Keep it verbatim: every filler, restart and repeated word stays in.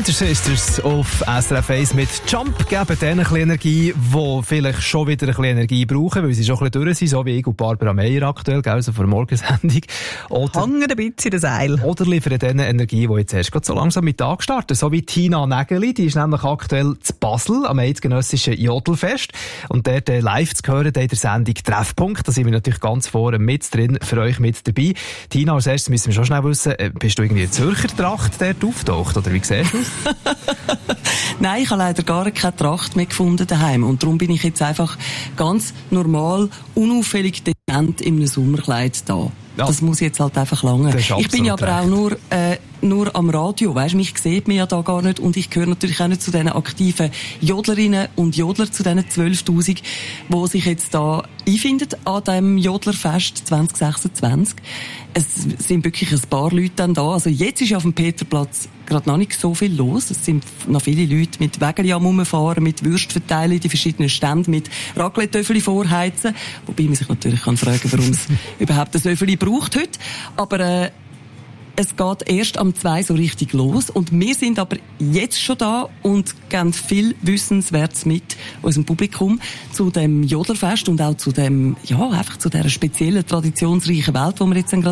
Pointer Sisters auf S R F eins mit Jump geben denen ein bisschen Energie, die vielleicht schon wieder ein bisschen Energie brauchen, weil sie schon ein bisschen durch sind, so wie ich und Barbara Meyer aktuell, gell, so vor der Morgensendung. Oder, Hangen ein bisschen in das Eil. Oder liefern denen Energie, die jetzt erst so langsam mit Tag starten. So wie Tina Nägeli, die ist nämlich aktuell zu Basel am eidgenössischen Jodelfest. Und dort äh, live zu hören, in der Sendung Treffpunkt. Da sind wir natürlich ganz vorne mit drin, für euch mit dabei. Tina, als erstes müssen wir schon schnell wissen, äh, bist du irgendwie in Zürcher Tracht dort auftaucht, oder wie siehst du das? Nein, ich habe leider gar keine Tracht mehr gefunden daheim. Und darum bin ich jetzt einfach ganz normal, unauffällig dezent in einem Sommerkleid da. Ja. Das muss jetzt halt einfach lange. Ich bin ja aber recht. auch nur, äh, nur am Radio. Weisst, mich sieht man ja da gar nicht. Und ich gehöre natürlich auch nicht zu diesen aktiven Jodlerinnen und Jodler, zu diesen zwölftausend, die sich jetzt da einfinden an diesem Jodlerfest zwanzig sechsundzwanzig. Es sind wirklich ein paar Leute dann da. Also jetzt ist auf dem Peterplatz gerade noch nicht so viel los. Es sind noch viele Leute mit Wägeli am Rumfahren, mit Würst verteilen, die verschiedenen Stände, mit Raclette-Töffeli vorheizen. Wobei man sich natürlich kann fragen, warum es überhaupt ein Töffeli braucht heute. Aber äh, es geht erst am zwei so richtig los. Und wir sind aber jetzt schon da und geben viel Wissenswertes mit unserem Publikum zu dem Jodlerfest und auch zu dem, ja, einfach zu dieser speziellen, traditionsreichen Welt, die wir jetzt gerade